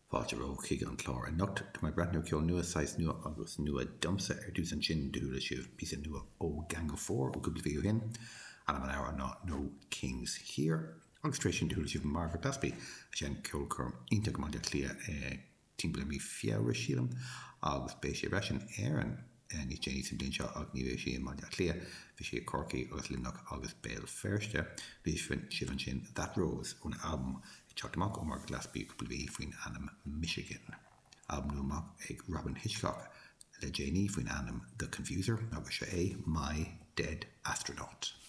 Fáilte ró chuig an chlár an nocht tá mai brandnú ceol nua sais nua agus nua dumsa dús an sin dúla siúh písa nua ó Gang of Four ó gúbla fiú hin an am an ára ná No Kings Here agus trééis sin dúla siúh Margaret Gillespie sin ceol chum ínta go máide clia timpbla mí fiabhra sílam agus bé sé breisin éan ní Jenny sem din seo ag ní bhéh sé máide clia bhí sé Corky agus Limnach agus Béal Ferste bhís sin sin That Rose ón album Chachtamach ó Margaret Gillespie cúpla bhí faoin Annam Michigan. Album nuamach ag Robin Hitchcock le Janie faoin Annam The Confuser agus sé My Dead Astronaut.